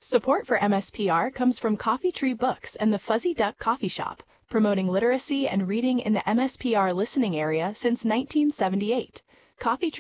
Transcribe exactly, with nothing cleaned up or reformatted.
Support for M S P R comes from Coffee Tree Books and the Fuzzy Duck Coffee Shop, promoting literacy and reading in the M S P R listening area since nineteen seventy-eight. Coffee Tree